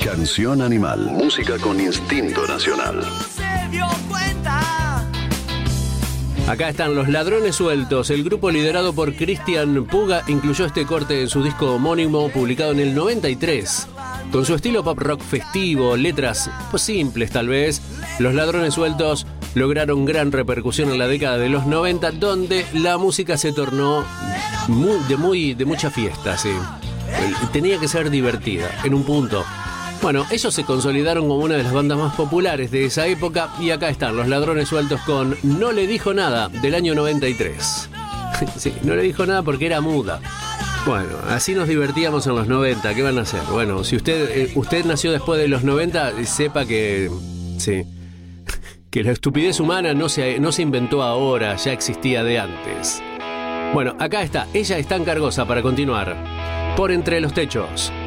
Canción Animal. Música con instinto nacional. Acá están Los Ladrones Sueltos. El grupo liderado por Cristian Puga incluyó este corte en su disco homónimo publicado en el 93. Con su estilo pop rock festivo, letras pues simples tal vez, Los Ladrones Sueltos lograron gran repercusión en la década de los 90, donde la música se tornó de mucha fiesta, sí. Tenía que ser divertida, en un punto. Bueno, ellos se consolidaron como una de las bandas más populares de esa época y acá están Los Ladrones Sueltos con No le dijo nada, del año 93. Sí, no le dijo nada porque era muda. Bueno, así nos divertíamos en los 90, ¿qué van a hacer? Bueno, si usted nació después de los 90, sepa que... sí, que la estupidez humana no se inventó ahora, ya existía de antes. Bueno, acá está, ella es tan cargosa para continuar. Por Entre los Techos.